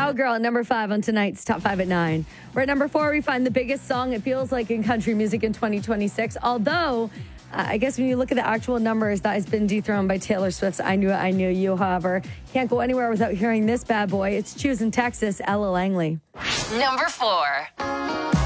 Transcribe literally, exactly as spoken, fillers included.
Cowgirl at number five on tonight's Top five at nine. We're at number four. We find the biggest song it feels like in country music in twenty twenty-six. Although, uh, I guess when you look at the actual numbers, that has been dethroned by Taylor Swift's I Knew It, I Knew You. However, can't go anywhere without hearing this bad boy. It's Choosing Texas, Ella Langley. Number four.